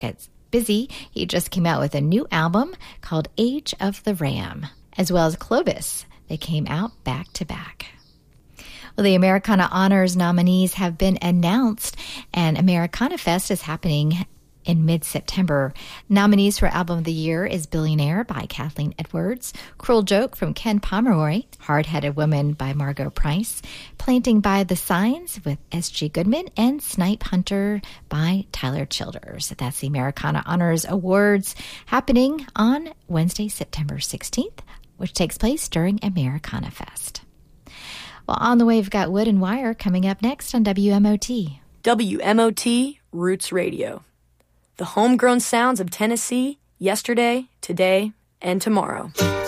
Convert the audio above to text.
It's busy. He just came out with a new album called Age of the Ram, as well as Clovis. They came out back to back. Well, the Americana Honors nominees have been announced, and Americana Fest is happening in mid-September. Nominees for Album of the Year is Billionaire by Kathleen Edwards, Cruel Joke from Ken Pomeroy, Hard-Headed Woman by Margot Price, Planting by the Signs with S.G. Goodman, and Snipe Hunter by Tyler Childers. That's the Americana Honors Awards happening on Wednesday, September 16th, which takes place during Americana Fest. Well, on the way, we've got Wood and Wire coming up next on WMOT. WMOT Roots Radio. The homegrown sounds of Tennessee, yesterday, today, and tomorrow.